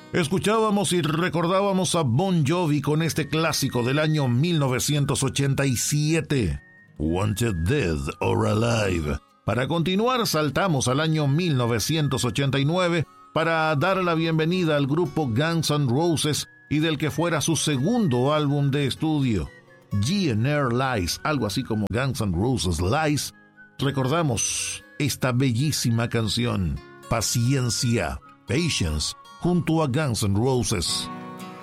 Escuchábamos y recordábamos a Bon Jovi con este clásico del año 1987, Wanted Dead or Alive. Para continuar, saltamos al año 1989 para dar la bienvenida al grupo Guns N' Roses y del que fuera su segundo álbum de estudio, GNR Lies, algo así como Guns N' Roses Lies. Recordamos esta bellísima canción, Paciencia, Patience, junto a Guns N' Roses.